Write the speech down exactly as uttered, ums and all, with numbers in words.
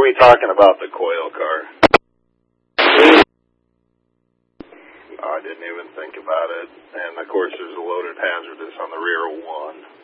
me talking about the coil car. I didn't even think about it. And, of course, there's a loaded hazardous on the rear of one.